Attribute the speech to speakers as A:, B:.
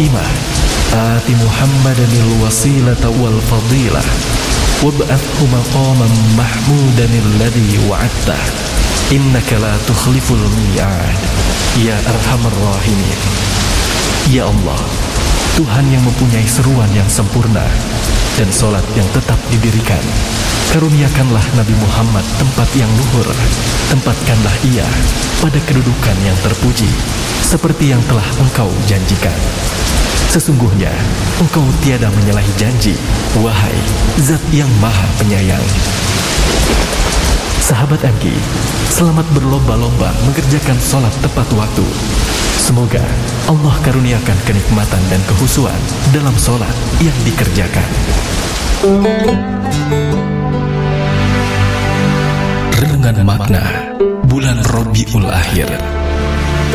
A: qa'imah ati Muhammadanil wasilata wal fadilah wab'athhu maqaman mahmudan alladhi wa'adtah innaka la tukhliful mi'ad ya arhamar rahimin. Ya Allah, Tuhan yang mempunyai seruan yang sempurna dan solat yang tetap didirikan, karuniakanlah Nabi Muhammad tempat yang luhur. Tempatkanlah ia pada kedudukan yang terpuji, seperti yang telah Engkau janjikan. Sesungguhnya Engkau tiada menyalahi janji, wahai Zat yang Maha Penyayang. Sahabat Angki, selamat berlomba-lomba mengerjakan sholat tepat waktu. Semoga Allah karuniakan kenikmatan dan kehusuan dalam sholat yang dikerjakan. Renungan makna bulan Rabiul Akhir.